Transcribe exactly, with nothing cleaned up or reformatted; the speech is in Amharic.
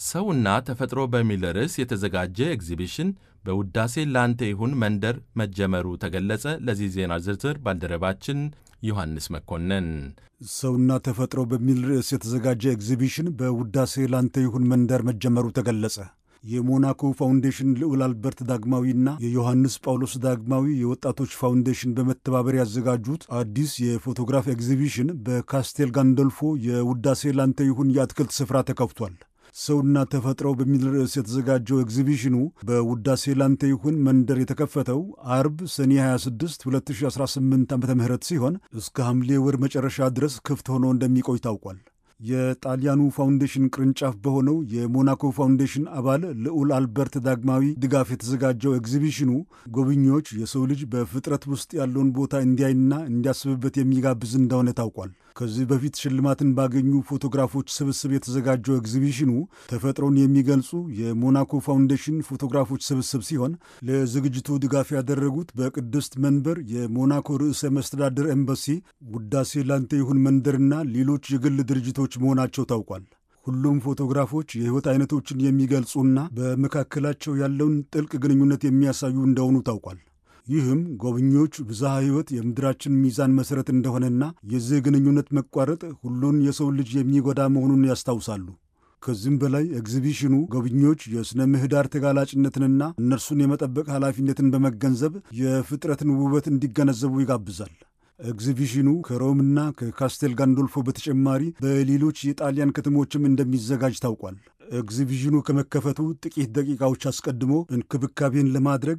ሰውና ተፈጥሮ በሚል ርዕስ የተዘጋጀ ኤግዚቢሽን በውዳሴ ላንተ ይሁን መንደር መጀመሩ ተገለጸ። ለዚህ ዜና ዝርዝር ባልደረባችን ዮሐንስ መኮንን። ሰውና ተፈጥሮ በሚል ርዕስ የተዘጋጀ ኤግዚቢሽን በውዳሴ ላንተ ይሁን መንደር መጀመሩ ተገለጸ። የሞናኮ ፋውንዴሽን ልዑል አልበርት ዳግማዊና የዮሐንስ ጳውሎስ ዳግማዊ የወጣቶች ፋውንዴሽን በመተባበር ያዘጋጁት አዲስ የፎቶግራፍ ኤግዚቢሽን በካስቴል ጋንዶልፎ የውዳሴ ላንተ ይሁን የአትክልት ስፍራ ተከፍቷል። ሰውና ተፈጥሮ በሚል ርዕስ የተዘጋጀው ኤግዚቢሽኑ በውዳሴ ላንተ ይሁን መንደር የተከፈተው አርብ ሰኔ ሃያ ስድስት ሁለት ሺህ አስራ ስምንት ዓመተ ምህረት ሲሆን እስከ ሐምሌ ወር መጨረሻ ድረስ ክፍት ሆኖ እንደሚቆይ ታውቋል። የጣሊያኑ ፋውንዴሽን ቅርንጫፍ በሆነው የሞናኮ ፋውንዴሽን አባል ልዑል አልበርት ዳግማዊ ድጋፍ የተዘጋጀው ኤግዚቢሽኑ ጎብኚዎች የሰው ልጅ በፍጥረት ውስጥ ያለውን ቦታ እንዲያይና እንዲያስብበት የሚጋብዝ እንደሆነ ታውቋል። ከዚህ በፊት ሽልማትን ባገኙ ፎቶግራፎች ስብስብ የተዘጋጀው ኤግዚቢሽኑ ተፈጥሮን የሚገልጹ የሞናኮ ፋውንዴሽን ፎቶግራፎች ስብስብ ሲሆን ለዝግጅቱ ድጋፍ ያደረጉት በቅድስት መንበር የሞናኮ ርዕሰ መስተዳድር ኤምባሲ፣ ውዳሴ ላንተ ይሁን መንደርና ሌሎች የግል ድርጅቶች መሆናቸው ታውቋል። ሁሉም ፎቶግራፎች የሕይወት አይነቶችን የሚገልጹና በመካከላቸው ያለውን ጥልቅ ግንኙነት የሚያሳዩ እንደሆኑ ታውቋል። ይህም ጎብኚዎች ብዝሃ ሕይወት የምድራችን ሚዛን መሠረት እንደሆነና የዚህ ግንኙነት መቋረጥ ሁሉን የሰው ልጅ የሚጎዳ መሆኑን ያስታውሳሉ። ከዚህም በላይ ኤግዚቢሽኑ ጎብኚዎች የሥነ ምህዳር ተጋላጭነትንና እነርሱን የመጠበቅ ኃላፊነትን በመገንዘብ የፍጥረትን ውበት እንዲገነዘቡ ይጋብዛል። ኤግዚቢሽኑ ከሮምና ከካስቴል ጋንዶልፎ በተጨማሪ በሌሎች የጣሊያን ከተሞችም እንደሚዘጋጅ ታውቋል። ኤግዚቢሽኑ ከመከፈቱ ጥቂት ደቂቃዎች አስቀድሞ እንክብካቤን ለማድረግ